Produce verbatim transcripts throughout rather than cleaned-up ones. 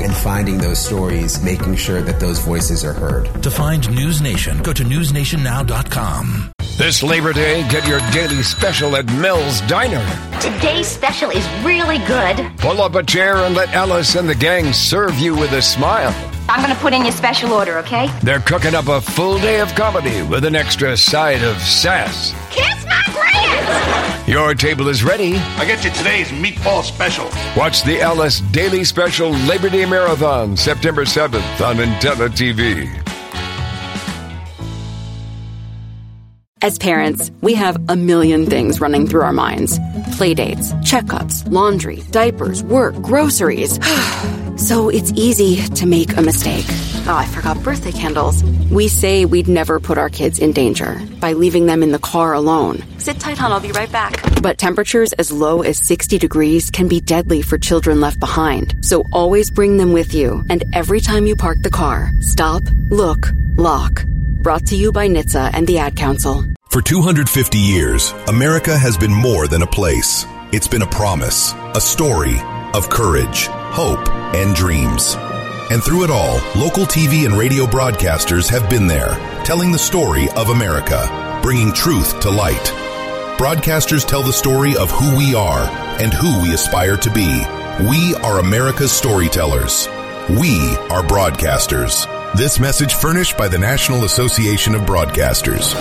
and finding those stories, making sure that those voices are heard. To find News Nation, go to news nation now dot com. This Labor Day, get your daily special at Mel's Diner. Today's special is really good. Pull up a chair and let Ellis and the gang serve you with a smile. I'm going to put in your special order, okay? They're cooking up a full day of comedy with an extra side of sass. Kiss my glass! Your table is ready. I get you today's meatball special. Watch the Ellis Daily Special Labor Day Marathon, September seventh on Intella T V. As parents, we have a million things running through our minds. Playdates, checkups, laundry, diapers, work, groceries. So it's easy to make a mistake. Oh, I forgot birthday candles. We say we'd never put our kids in danger by leaving them in the car alone. Sit tight, hon, I'll be right back. But temperatures as low as sixty degrees can be deadly for children left behind. So always bring them with you. And every time you park the car, stop, look, lock. Brought to you by N H T S A and the Ad Council. For two hundred fifty years, America has been more than a place. It's been a promise, a story of courage, hope, and dreams. And through it all, local T V and radio broadcasters have been there, telling the story of America, bringing truth to light. Broadcasters tell the story of who we are and who we aspire to be. We are America's storytellers. We are broadcasters. This message furnished by the National Association of Broadcasters.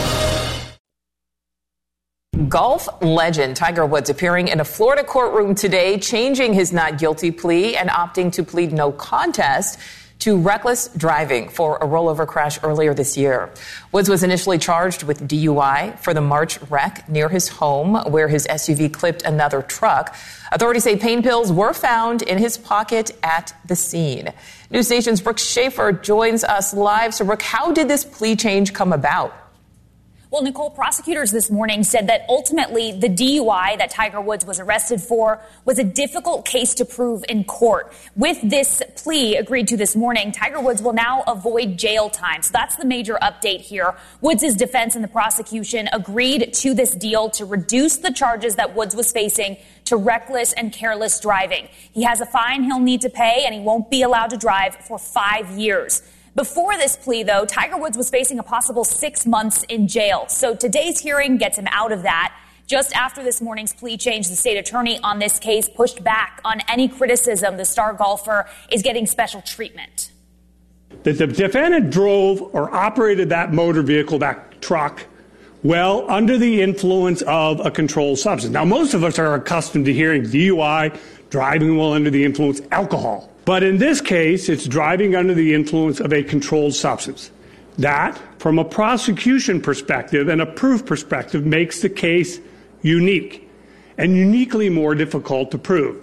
Golf legend Tiger Woods appearing in a Florida courtroom today, changing his not guilty plea and opting to plead no contest to reckless driving for a rollover crash earlier this year. Woods was initially charged with D U I for the March wreck near his home, where his S U V clipped another truck. Authorities say pain pills were found in his pocket at the scene. News Nation's Brooke Schaefer joins us live. So, Brooke, how did this plea change come about? Well, Nicole, prosecutors this morning said that ultimately the D U I that Tiger Woods was arrested for was a difficult case to prove in court. With this plea agreed to this morning, Tiger Woods will now avoid jail time. So that's the major update here. Woods' defense and the prosecution agreed to this deal to reduce the charges that Woods was facing to reckless and careless driving. He has a fine he'll need to pay, and he won't be allowed to drive for five years. Before this plea, though, Tiger Woods was facing a possible six months in jail. So today's hearing gets him out of that. Just after this morning's plea change, the state attorney on this case pushed back on any criticism the star golfer is getting special treatment. That the defendant drove or operated that motor vehicle, that truck, well, under the influence of a controlled substance. Now, most of us are accustomed to hearing D U I, driving while under the influence, alcohol. But in this case, it's driving under the influence of a controlled substance. That, from a prosecution perspective and a proof perspective, makes the case unique and uniquely more difficult to prove.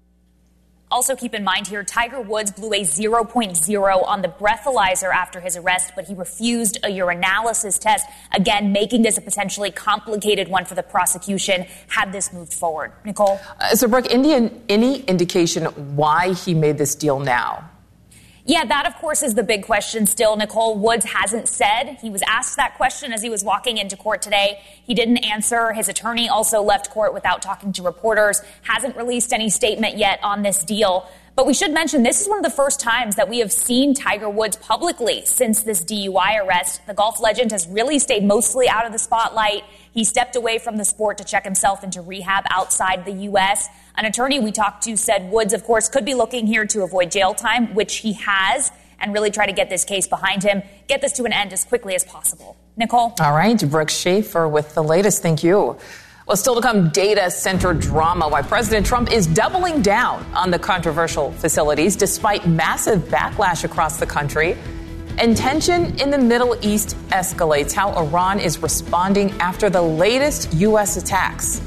Also keep in mind here, Tiger Woods blew a zero point zero on the breathalyzer after his arrest, but he refused a urinalysis test, again, making this a potentially complicated one for the prosecution had this moved forward. Nicole? Uh, so, Brooke, Indian, any indication why he made this deal now? Yeah, that, of course, is the big question still. Nicole, Woods hasn't said. He was asked that question as he was walking into court today. He didn't answer. His attorney also left court without talking to reporters, hasn't released any statement yet on this deal. But we should mention this is one of the first times that we have seen Tiger Woods publicly since this D U I arrest. The golf legend has really stayed mostly out of the spotlight. He stepped away from the sport to check himself into rehab outside the U S An attorney we talked to said Woods, of course, could be looking here to avoid jail time, which he has, and really try to get this case behind him, get this to an end as quickly as possible. Nicole? All right, Brooke Schaefer with the latest. Thank you. Well, still to come, data center drama. Why President Trump is doubling down on the controversial facilities despite massive backlash across the country. And tension in the Middle East escalates. How Iran is responding after the latest U S attacks.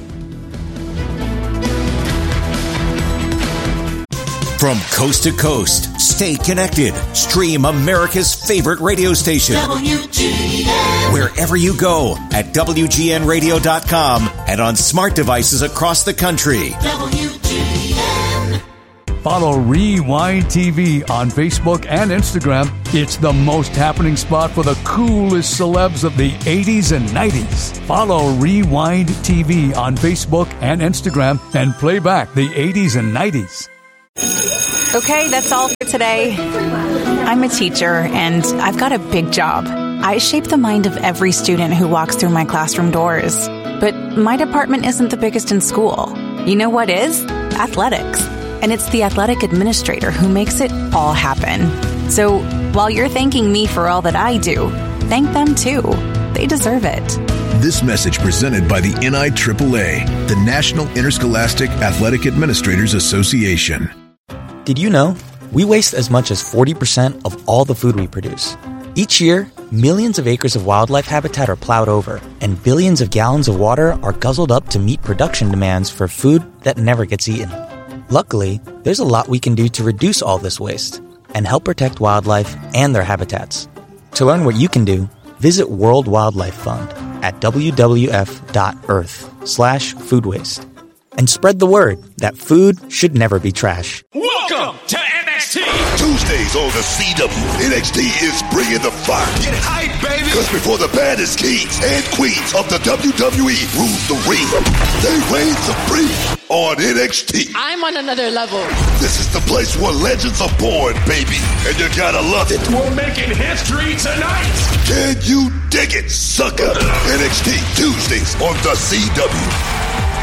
From coast to coast, stay connected. Stream America's favorite radio station. W G N. Wherever you go at W G N radio dot com and on smart devices across the country. W G N. Follow Rewind T V on Facebook and Instagram. It's the most happening spot for the coolest celebs of the eighties and nineties. Follow Rewind T V on Facebook and Instagram and play back the eighties and nineties. Okay, that's all for today. I'm a teacher, and I've got a big job. I shape the mind of every student who walks through my classroom doors. But my department isn't the biggest in school. You know what is? Athletics. And it's the athletic administrator who makes it all happen. So while you're thanking me for all that I do, thank them too. They deserve it. This message presented by the N I A A A, the National Interscholastic Athletic Administrators Association. Did you know we waste as much as forty percent of all the food we produce? Each year, millions of acres of wildlife habitat are plowed over, and billions of gallons of water are guzzled up to meet production demands for food that never gets eaten. Luckily, there's a lot we can do to reduce all this waste and help protect wildlife and their habitats. To learn what you can do, visit World Wildlife Fund at w w f dot earth slash food waste. And spread the word that food should never be trash. Welcome to N X T! Tuesdays on the C W, N X T is bringing the fire. Get hype, baby! Because before the baddest kings and queens of the W W E rule the ring, they reign supreme on N X T. I'm on another level. This is the place where legends are born, baby. And you gotta love it. We're making history tonight! Can you dig it, sucker? N X T, Tuesdays on the C W.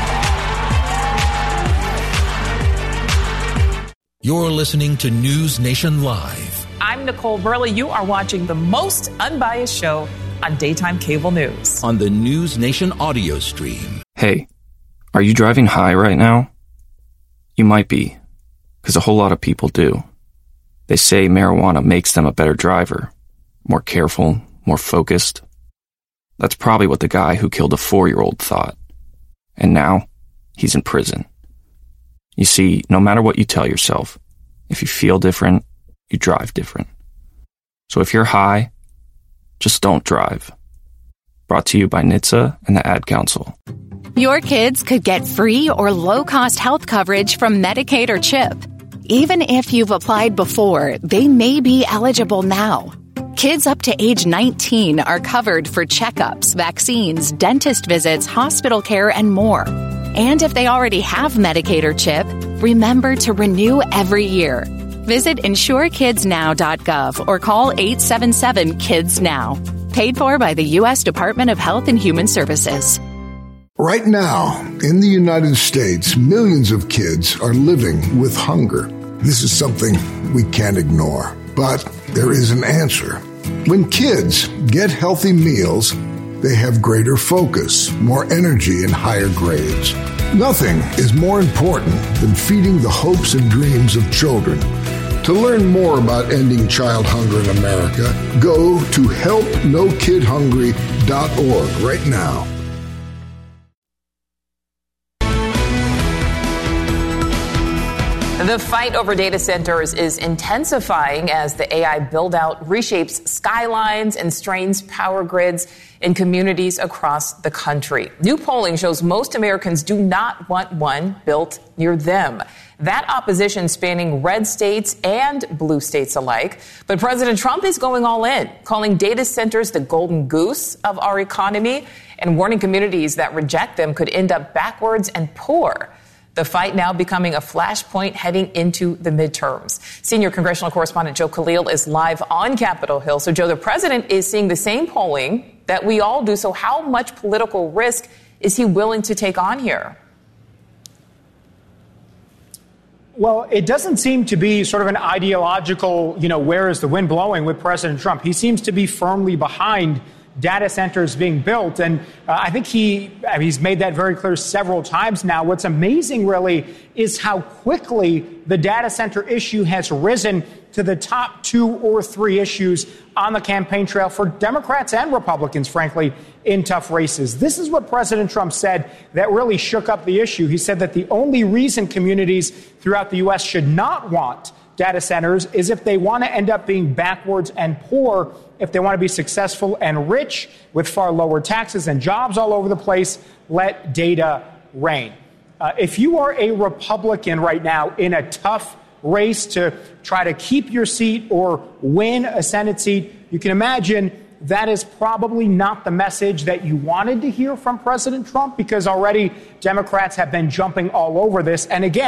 You're listening to News Nation Live. I'm Nicole Burley. You are watching the most unbiased show on daytime cable news. On the News Nation audio stream. Hey, are you driving high right now? You might be, because a whole lot of people do. They say marijuana makes them a better driver, more careful, more focused. That's probably what the guy who killed a four-year-old thought. And now, he's in prison. You see, no matter what you tell yourself, if you feel different, you drive different. So if you're high, just don't drive. Brought to you by N H T S A and the Ad Council. Your kids could get free or low-cost health coverage from Medicaid or CHIP. Even if you've applied before, they may be eligible now. Kids up to age nineteen are covered for checkups, vaccines, dentist visits, hospital care, and more. And if they already have Medicaid or CHIP, remember to renew every year. Visit insure kids now dot gov or call eight seven seven kids now. Paid for by the U S Department of Health and Human Services. Right now, in the United States, millions of kids are living with hunger. This is something we can't ignore, but there is an answer. When kids get healthy meals, they have greater focus, more energy, and higher grades. Nothing is more important than feeding the hopes and dreams of children. To learn more about ending child hunger in America, go to help no kid hungry dot org right now. The fight over data centers is intensifying as the A I build-out reshapes skylines and strains power grids in communities across the country. New polling shows most Americans do not want one built near them. That opposition spanning red states and blue states alike. But President Trump is going all in, calling data centers the golden goose of our economy and warning communities that reject them could end up backwards and poor. The fight now becoming a flashpoint heading into the midterms. Senior congressional correspondent Joe Khalil is live on Capitol Hill. So, Joe, the president is seeing the same polling that we all do. So how much political risk is he willing to take on here? Well, it doesn't seem to be sort of an ideological, you know, where is the wind blowing with President Trump. He seems to be firmly behind data centers being built. And uh, I think he I mean, he's made that very clear several times now. What's amazing, really, is how quickly the data center issue has risen to the top two or three issues on the campaign trail for Democrats and Republicans, frankly, in tough races. This is what President Trump said that really shook up the issue. He said that the only reason communities throughout the U S should not want data centers is if they want to end up being backwards and poor. If they want to be successful and rich with far lower taxes and jobs all over the place, let data reign. Uh, if you are a Republican right now in a tough race to try to keep your seat or win a Senate seat, you can imagine that is probably not the message that you wanted to hear from President Trump, because already Democrats have been jumping all over this. And again,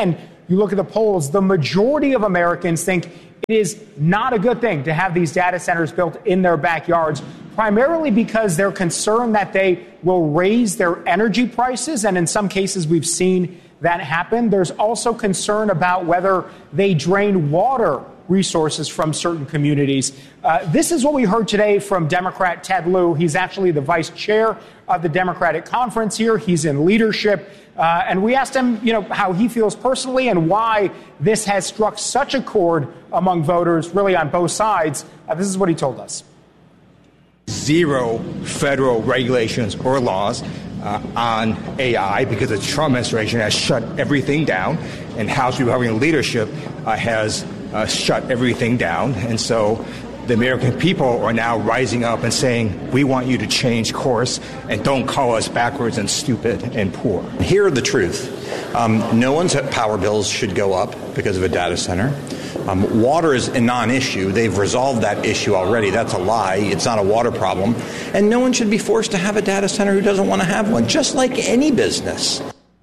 you look at the polls, the majority of Americans think it is not a good thing to have these data centers built in their backyards, primarily because they're concerned that they will raise their energy prices. And in some cases, we've seen that happen. There's also concern about whether they drain water resources from certain communities. Uh, this is what we heard today from Democrat Ted Lieu. He's actually the vice chair of the Democratic Conference here. He's in leadership. Uh, and we asked him, you know, how he feels personally and why this has struck such a chord among voters, really on both sides. Uh, this is what he told us. Zero federal regulations or laws uh, on A I because the Trump administration has shut everything down, and House Republican leadership uh, has uh, shut everything down. And so the American people are now rising up and saying, we want you to change course and don't call us backwards and stupid and poor. Hear the truth. Um, no one's power bills should go up because of a data center. Um, water is a non-issue. They've resolved that issue already. That's a lie. It's not a water problem. And no one should be forced to have a data center who doesn't want to have one, just like any business.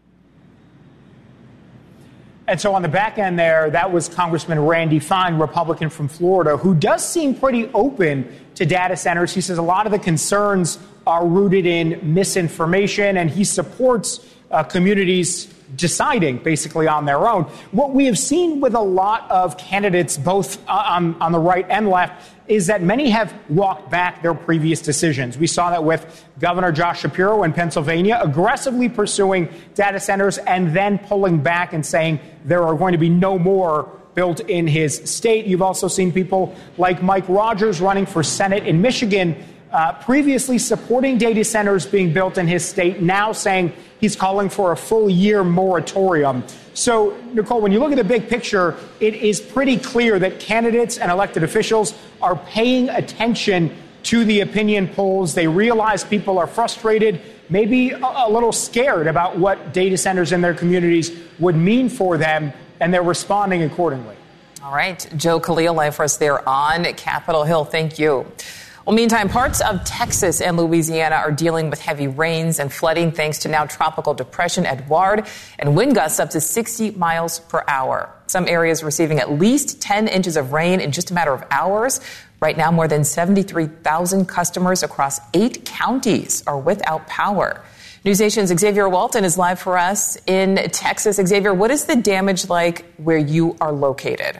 And so on the back end there, that was Congressman Randy Fine, Republican from Florida, who does seem pretty open to data centers. He says a lot of the concerns are rooted in misinformation, and he supports uh, communities deciding basically on their own. What we have seen with a lot of candidates, both on, on the right and left, is that many have walked back their previous decisions. We saw that with Governor Josh Shapiro in Pennsylvania, aggressively pursuing data centers and then pulling back and saying there are going to be no more built in his state. You've also seen people like Mike Rogers running for Senate in Michigan, uh, previously supporting data centers being built in his state, now saying he's calling for a full year moratorium. So, Nicole, when you look at the big picture, it is pretty clear that candidates and elected officials are paying attention to the opinion polls. They realize people are frustrated, maybe a, a little scared about what data centers in their communities would mean for them, and they're responding accordingly. All right. Joe Khalil live for us there on Capitol Hill. Thank you. Well, meantime, parts of Texas and Louisiana are dealing with heavy rains and flooding thanks to now tropical depression Edouard and wind gusts up to sixty miles per hour. Some areas receiving at least ten inches of rain in just a matter of hours. Right now, more than seventy-three thousand customers across eight counties are without power. NewsNation's Xavier Walton is live for us in Texas. Xavier, what is the damage like where you are located?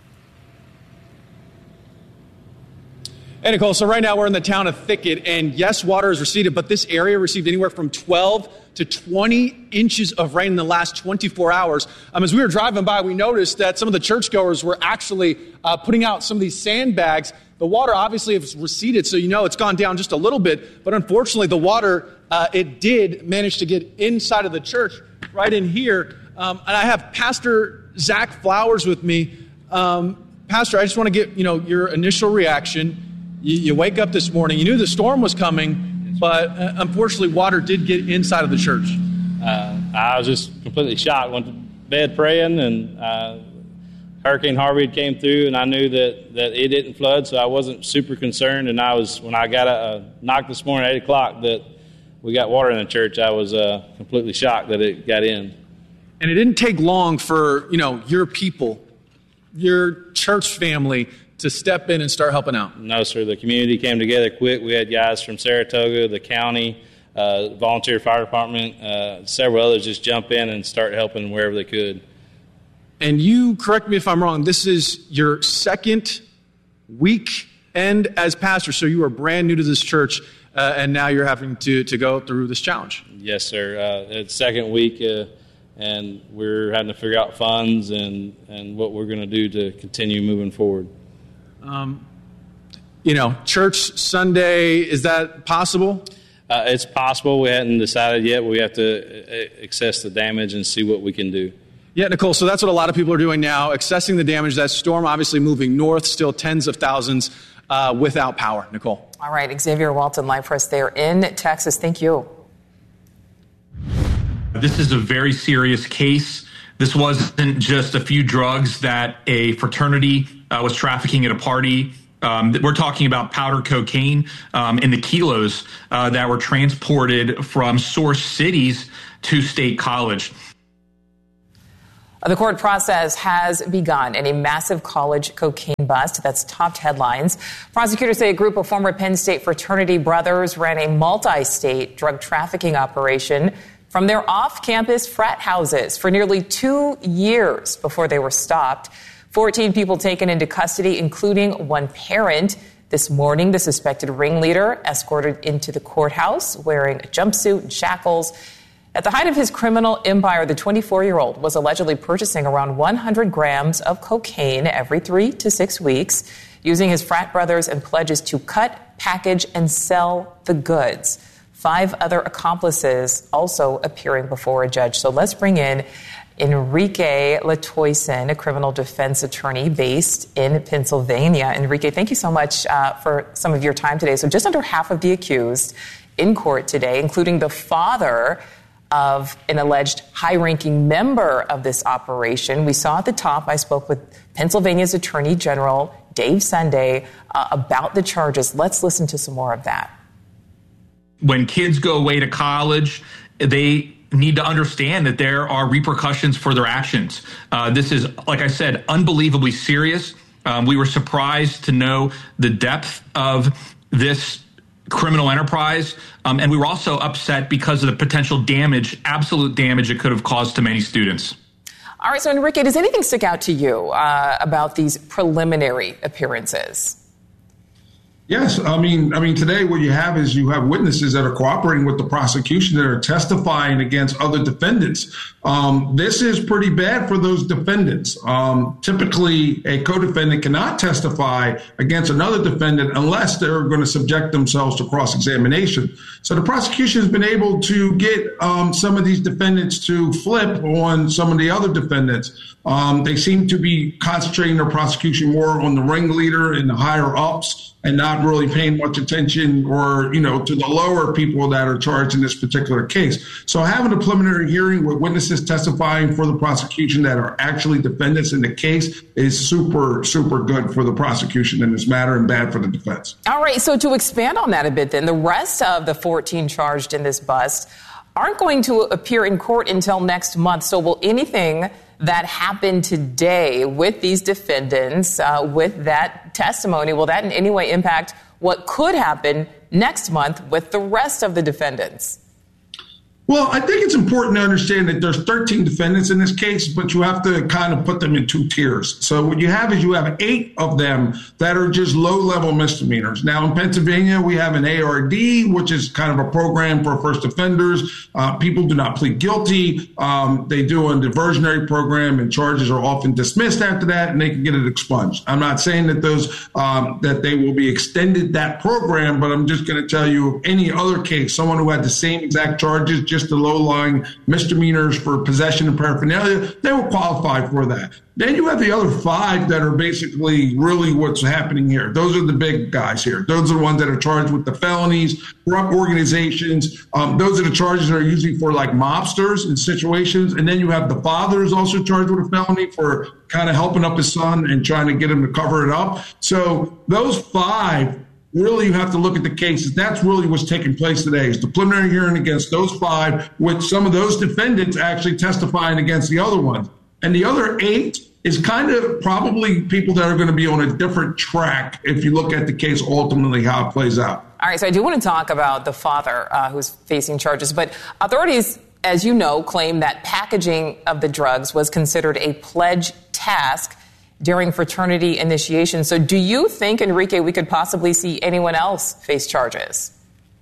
Hey, Nicole, so right now we're in the town of Thicket, and yes, water has receded, but this area received anywhere from twelve to twenty inches of rain in the last twenty-four hours. Um, as we were driving by, we noticed that some of the churchgoers were actually uh, putting out some of these sandbags. The water obviously has receded, so you know it's gone down just a little bit, but unfortunately the water, uh, it did manage to get inside of the church right in here. Um, and I have Pastor Zach Flowers with me. Um, Pastor, I just want to get, you know, your initial reaction. You, you wake up this morning, you knew the storm was coming, but uh, unfortunately water did get inside of the church. Uh, I was just completely shocked. Went to bed praying, and uh, Hurricane Harvey had came through, and I knew that, that it didn't flood, so I wasn't super concerned. And I was, when I got a, a knock this morning at eight o'clock that we got water in the church, I was uh, completely shocked that it got in. And it didn't take long for, you know, your people, your church family, to step in and start helping out? No, sir. The community came together quick. We had guys from Saratoga, the county, uh, volunteer fire department, uh, several others just jump in and start helping wherever they could. And you, correct me if I'm wrong, this is your second weekend as pastor, so you are brand new to this church, uh, and now you're having to, to go through this challenge. Yes, sir. Uh, it's second week, uh, and we're having to figure out funds and, and what we're going to do to continue moving forward. Um, you know, church Sunday, is that possible? Uh, it's possible. We hadn't decided yet. We have to assess the damage and see what we can do. Yeah, Nicole, so that's what a lot of people are doing now, assessing the damage. That storm obviously moving north, still tens of thousands uh, without power. Nicole. All right, Xavier Walton live for us there in Texas. Thank you. This is a very serious case. This wasn't just a few drugs that a fraternity uh, was trafficking at a party. Um, we're talking about powder cocaine um, in the kilos uh, that were transported from source cities to State College. The court process has begun in a massive college cocaine bust that's topped headlines. Prosecutors say a group of former Penn State fraternity brothers ran a multi-state drug trafficking operation from their off-campus frat houses for nearly two years before they were stopped. fourteen people taken into custody, including one parent. This morning, the suspected ringleader escorted into the courthouse wearing a jumpsuit and shackles. At the height of his criminal empire, the twenty-four-year-old was allegedly purchasing around one hundred grams of cocaine every three to six weeks, using his frat brothers and pledges to cut, package, and sell the goods. Five other accomplices also appearing before a judge. So let's bring in Enrique Latoyson, a criminal defense attorney based in Pennsylvania. Enrique, thank you so much uh, for some of your time today. So just under half of the accused in court today, including the father of an alleged high-ranking member of this operation. We saw at the top, I spoke with Pennsylvania's Attorney General Dave Sunday uh, about the charges. Let's listen to some more of that. When kids go away to college, they need to understand that there are repercussions for their actions. Uh, this is, like I said, unbelievably serious. Um, we were surprised to know the depth of this criminal enterprise. Um, and we were also upset because of the potential damage, absolute damage it could have caused to many students. All right. So, Enrique, does anything stick out to you uh, about these preliminary appearances? Yes. I mean, I mean, today what you have is you have witnesses that are cooperating with the prosecution that are testifying against other defendants. Um, this is pretty bad for those defendants. Um, typically, a co-defendant cannot testify against another defendant unless they're going to subject themselves to cross-examination. So the prosecution has been able to get um, some of these defendants to flip on some of the other defendants. Um, they seem to be concentrating their prosecution more on the ringleader and the higher ups, and not really paying much attention or, you know, to the lower people that are charged in this particular case. So having a preliminary hearing with witnesses testifying for the prosecution that are actually defendants in the case is super, super good for the prosecution in this matter and bad for the defense. All right. So to expand on that a bit, then, the rest of the fourteen charged in this bust aren't going to appear in court until next month. So will anything that happened today with these defendants, uh, with that testimony, will that in any way impact what could happen next month with the rest of the defendants? Well, I think it's important to understand that there's thirteen defendants in this case, but you have to kind of put them in two tiers. So what you have is you have eight of them that are just low-level misdemeanors. Now, in Pennsylvania, we have an A R D, which is kind of a program for first offenders. Uh, people do not plead guilty. Um, they do a diversionary program, and charges are often dismissed after that, and they can get it expunged. I'm not saying that those um, that they will be extended that program, but I'm just going to tell you of any other case, someone who had the same exact charges, just the low-lying misdemeanors for possession and paraphernalia, they will qualify for that. Then you have the other five that are basically really what's happening here. Those are the big guys here. Those are the ones that are charged with the felonies, corrupt organizations. Um, those are the charges that are usually for like mobsters in situations. And then you have the father who's also charged with a felony for kind of helping up his son and trying to get him to cover it up. So those five, really, you have to look at the cases. That's really what's taking place today is the preliminary hearing against those five, with some of those defendants actually testifying against the other ones. And the other eight is kind of probably people that are going to be on a different track if you look at the case ultimately how it plays out. All right, so I do want to talk about the father uh, who's facing charges, but authorities, as you know, claim that packaging of the drugs was considered a pledge task during fraternity initiation. So do you think, Enrique, we could possibly see anyone else face charges?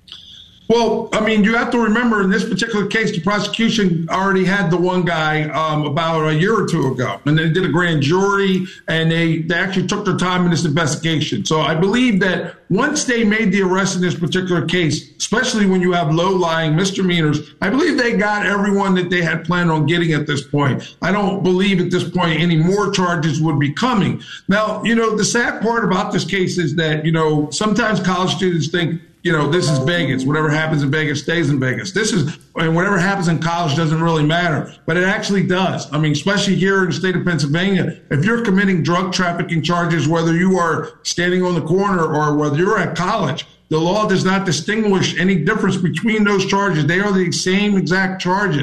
Well, I mean, you have to remember in this particular case, the prosecution already had the one guy um, about a year or two ago, and they did a grand jury, and they, they actually took their time in this investigation. So I believe that once they made the arrest in this particular case, especially when you have low-lying misdemeanors, I believe they got everyone that they had planned on getting at this point. I don't believe at this point any more charges would be coming. Now, you know, the sad part about this case is that, you know, sometimes college students think, you know, this is Vegas. Whatever happens in Vegas stays in Vegas. This is, and whatever happens in college doesn't really matter, but it actually does. I mean, especially here in the state of Pennsylvania, if you're committing drug trafficking charges, whether you are standing on the corner or whether you're at college, the law does not distinguish any difference between those charges. They are the same exact charges.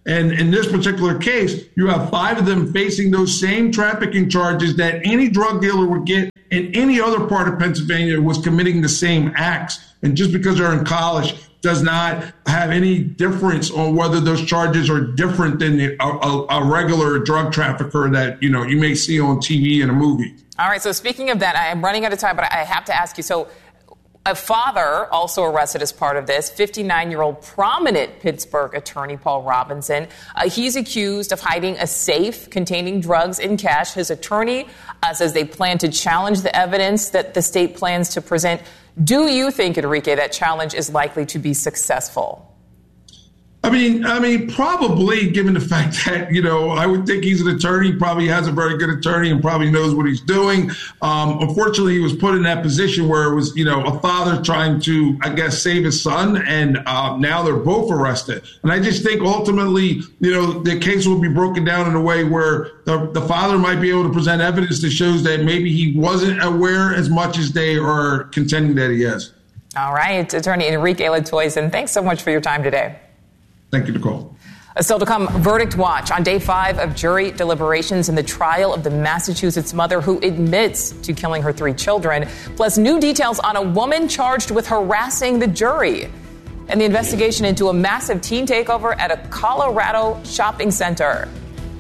And in this particular case, you have five of them facing those same trafficking charges that any drug dealer would get in any other part of Pennsylvania was committing the same acts. And just because they're in college does not have any difference on whether those charges are different than a, a, a regular drug trafficker that, you know, you may see on T V in a movie. All right. So speaking of that, I'm running out of time, but I have to ask you. So a father also arrested as part of this, fifty-nine-year-old prominent Pittsburgh attorney Paul Robinson. Uh, he's accused of hiding a safe containing drugs and cash. His attorney uh, says they plan to challenge the evidence that the state plans to present. Do you think, Enrique, that challenge is likely to be successful? I mean, I mean, probably, given the fact that, you know, I would think he's an attorney, probably has a very good attorney and probably knows what he's doing. Um, unfortunately, he was put in that position where it was, you know, a father trying to, I guess, save his son. And uh, now they're both arrested. And I just think ultimately, you know, the case will be broken down in a way where the, the father might be able to present evidence that shows that maybe he wasn't aware as much as they are contending that he is. All right. Attorney Enrique Latoisen, thanks so much for your time today. Thank you, Nicole. Still to come, Verdict Watch on day five of jury deliberations in the trial of the Massachusetts mother who admits to killing her three children, plus new details on a woman charged with harassing the jury, and the investigation into a massive teen takeover at a Colorado shopping center.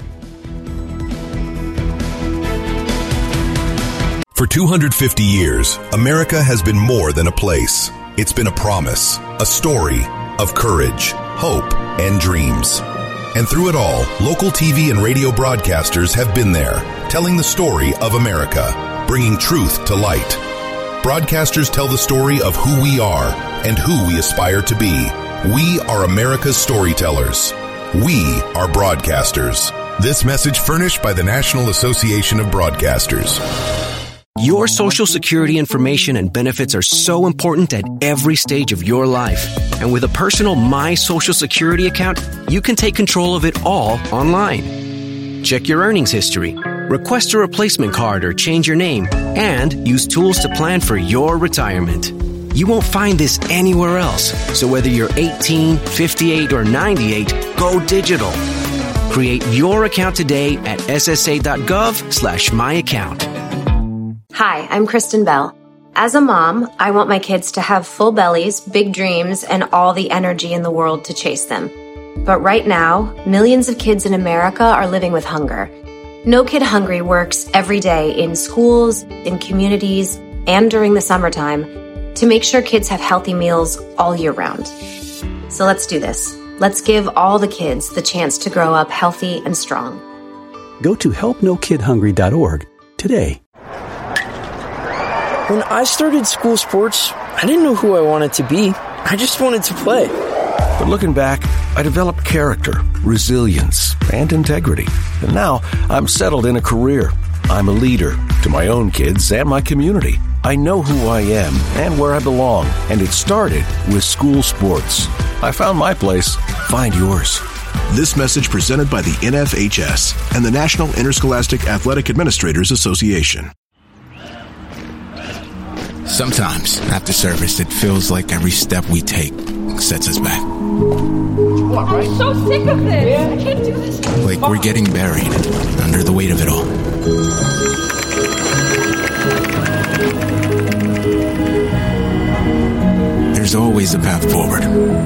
For two hundred fifty years, America has been more than a place. It's been a promise, a story of courage, hope, and dreams. And through it all, local T V and radio broadcasters have been there, telling the story of America, bringing truth to light. Broadcasters tell the story of who we are and who we aspire to be. We are America's storytellers. We are broadcasters. This message furnished by the National Association of Broadcasters. Your Social Security information and benefits are so important at every stage of your life. And with a personal My Social Security account, you can take control of it all online. Check your earnings history, request a replacement card or change your name, and use tools to plan for your retirement. You won't find this anywhere else. So whether you're eighteen, fifty-eight, or ninety-eight, go digital. Create your account today at ssa.gov slash my account. Hi, I'm Kristen Bell. As a mom, I want my kids to have full bellies, big dreams, and all the energy in the world to chase them. But right now, millions of kids in America are living with hunger. No Kid Hungry works every day in schools, in communities, and during the summertime to make sure kids have healthy meals all year round. So let's do this. Let's give all the kids the chance to grow up healthy and strong. Go to help no kid hungry dot org today. When I started school sports, I didn't know who I wanted to be. I just wanted to play. But looking back, I developed character, resilience, and integrity. And now I'm settled in a career. I'm a leader to my own kids and my community. I know who I am and where I belong. And it started with school sports. I found my place. Find yours. This message presented by the N F H S and the National Interscholastic Athletic Administrators Association. Sometimes, after service, it feels like every step we take sets us back. What, right? I'm so sick of this. Yeah. I can't do this. Like we're getting buried under the weight of it all. There's always a path forward.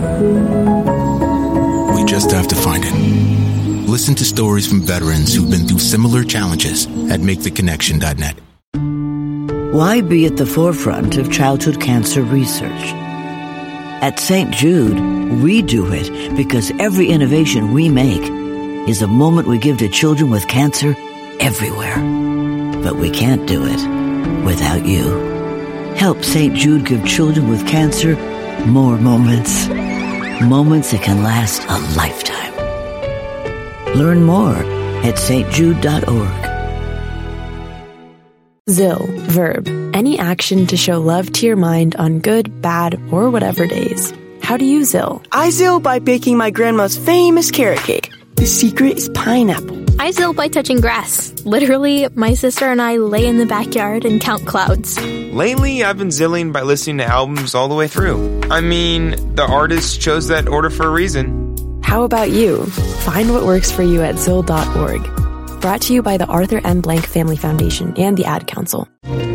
We just have to find it. Listen to stories from veterans who've been through similar challenges at make the connection dot net. Why be at the forefront of childhood cancer research? At Saint Jude, we do it because every innovation we make is a moment we give to children with cancer everywhere. But we can't do it without you. Help Saint Jude give children with cancer more moments. Moments that can last a lifetime. Learn more at s t jude dot org. Zill, verb, any action to show love to your mind on good, bad, or whatever days. How do you Zill? I Zill by baking my grandma's famous carrot cake. The secret is pineapple. I Zill by touching grass. Literally, my sister and I lay in the backyard and count clouds. Lately, I've been Zilling by listening to albums all the way through. I mean, the artist chose that order for a reason. How about you? Find what works for you at Zoll dot org. Brought to you by the Arthur M. Blank Family Foundation and the Ad Council.